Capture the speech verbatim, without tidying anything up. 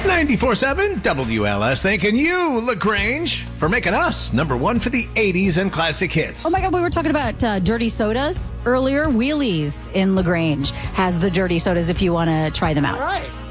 ninety-four seven W L S thanking you, LaGrange, for making us number one for the eighties and classic hits. Oh my God, we were talking about uh, dirty sodas earlier. Wheelies in LaGrange has the dirty sodas if you want to try them out. All right.